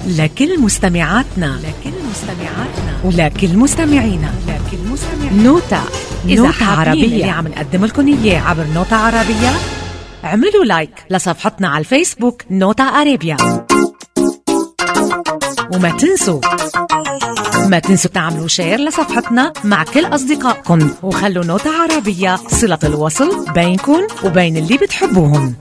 لكل مستمعاتنا ولكل مستمعينا نوتا إذا عربية اللي عم نقدم لكم إياه عبر نوتا عربية. اعملوا لايك لصفحتنا على الفيسبوك نوتا عربية، وما تنسوا تعملوا شير لصفحتنا مع كل أصدقائكم، وخلوا نوتا عربية صلة الوصل بينكم وبين اللي بتحبوهم.